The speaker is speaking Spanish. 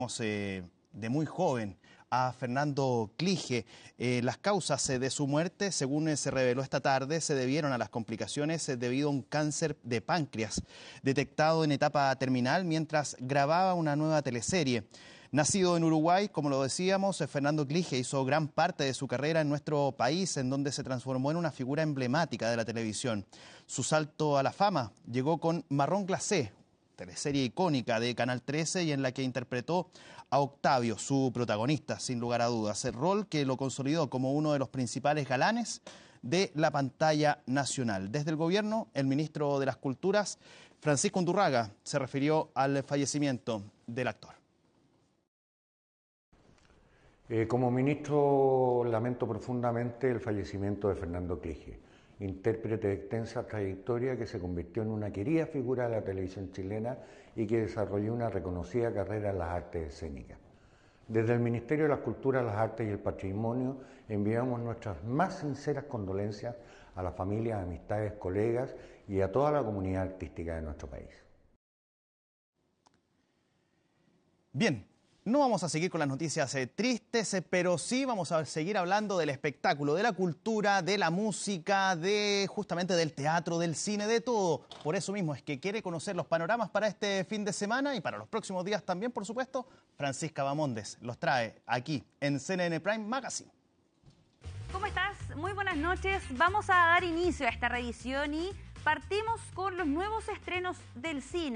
de muy joven a Fernando Clige. Las causas de su muerte, según se reveló esta tarde, se debieron a las complicaciones debido a un cáncer de páncreas detectado en etapa terminal mientras grababa una nueva teleserie. Nacido en Uruguay, como lo decíamos, Fernando Clige hizo gran parte de su carrera en nuestro país, en donde se transformó en una figura emblemática de la televisión. Su salto a la fama llegó con Marrón Glacé, teleserie icónica de Canal 13 y en la que interpretó a Octavio, su protagonista, sin lugar a dudas. El rol que lo consolidó como uno de los principales galanes de la pantalla nacional. Desde el gobierno, el ministro de las Culturas, Francisco Undurraga, se refirió al fallecimiento del actor. Como ministro lamento profundamente el fallecimiento de Fernando Clige, intérprete de extensa trayectoria que se convirtió en una querida figura de la televisión chilena y que desarrolló una reconocida carrera en las artes escénicas. Desde el Ministerio de las Culturas, las Artes y el Patrimonio enviamos nuestras más sinceras condolencias a las familias, amistades, colegas y a toda la comunidad artística de nuestro país. Bien. No vamos a seguir con las noticias tristes, pero sí vamos a seguir hablando del espectáculo, de la cultura, de la música, justamente del teatro, del cine, de todo. Por eso mismo es que quiere conocer los panoramas para este fin de semana y para los próximos días también, por supuesto. Francisca Bamondes los trae aquí en CNN Prime Magazine. ¿Cómo estás? Muy buenas noches. Vamos a dar inicio a esta revisión y partimos con los nuevos estrenos del cine.